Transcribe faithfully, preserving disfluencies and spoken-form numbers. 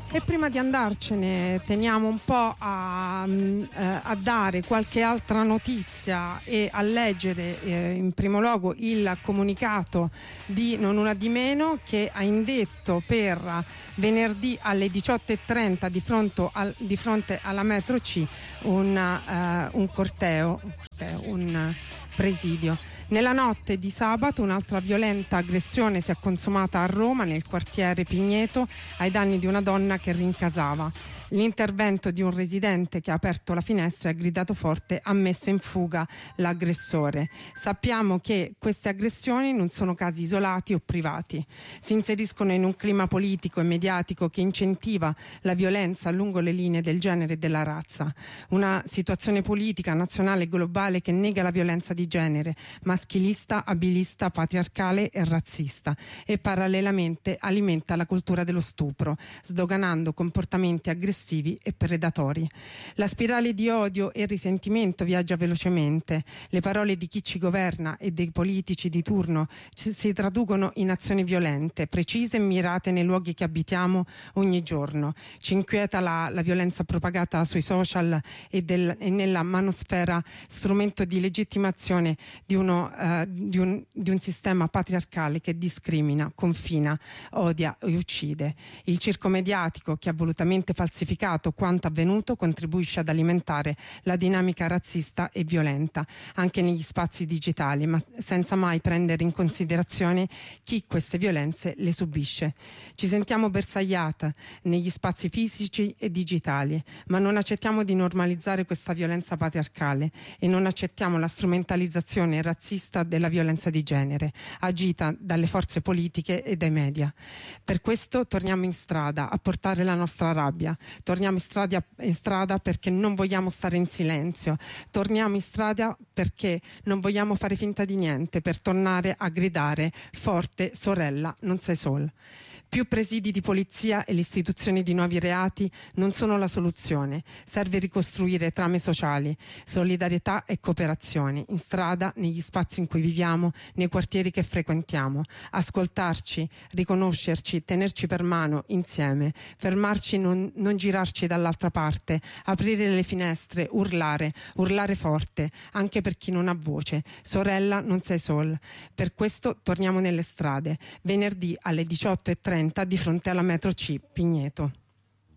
E prima di andarcene teniamo un po' a, eh, a dare qualche altra notizia e a leggere eh, in primo luogo il comunicato di Non Una Di Meno, che ha indetto per venerdì alle diciotto e trenta di fronte, al, di fronte alla metro C un, uh, un corteo, un, corteo, un presidio. Nella notte di sabato un'altra violenta aggressione si è consumata a Roma, nel quartiere Pigneto, ai danni di una donna che rincasava. L'intervento di un residente che ha aperto la finestra e ha gridato forte ha messo in fuga l'aggressore. Sappiamo che queste aggressioni non sono casi isolati o privati, si inseriscono in un clima politico e mediatico che incentiva la violenza lungo le linee del genere e della razza. Una situazione politica nazionale e globale che nega la violenza di genere, maschilista, abilista, patriarcale e razzista, e parallelamente alimenta la cultura dello stupro, sdoganando comportamenti aggressivi e predatori. La spirale di odio e risentimento viaggia velocemente. Le parole di chi ci governa e dei politici di turno ci, si traducono in azioni violente, precise e mirate nei luoghi che abitiamo ogni giorno. Ci inquieta la, la violenza propagata sui social e, del, e nella manosfera, strumento di legittimazione di, uno, uh, di, un, di un sistema patriarcale che discrimina, confina, odia e uccide. Il circo mediatico che ha volutamente falsificato quanto avvenuto contribuisce ad alimentare la dinamica razzista e violenta anche negli spazi digitali, ma senza mai prendere in considerazione chi queste violenze le subisce. Ci sentiamo bersagliate negli spazi fisici e digitali, ma non accettiamo di normalizzare questa violenza patriarcale e non accettiamo la strumentalizzazione razzista della violenza di genere agita dalle forze politiche e dai media. Per questo torniamo in strada a portare la nostra rabbia. Torniamo in strada, in strada perché non vogliamo stare in silenzio. Torniamo in strada perché non vogliamo fare finta di niente, per tornare a gridare forte: sorella, non sei sol. Più presidi di polizia e l'istituzione di nuovi reati non sono la soluzione. Serve ricostruire trame sociali, solidarietà e cooperazione in strada, negli spazi in cui viviamo, nei quartieri che frequentiamo. Ascoltarci, riconoscerci, tenerci per mano insieme, fermarci, non, non girarci dall'altra parte, aprire le finestre, urlare, urlare forte, anche per chi non ha voce. Sorella, non sei sol. Per questo torniamo nelle strade, venerdì alle diciotto e trenta di fronte alla metro C Pigneto.